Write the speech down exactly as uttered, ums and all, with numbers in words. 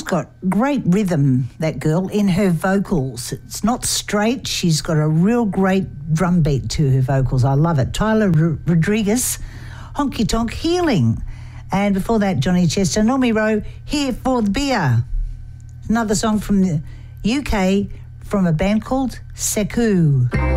got great rhythm, that girl, in her vocals. It's not straight. She's got a real great drum beat to her vocals. I love it. Tyler R- Rodriguez, Honky Tonk Healing. And before that, Johnny Chester, Normie Rowe, Here for the Beer. Another song from the U K from a band called Sekou.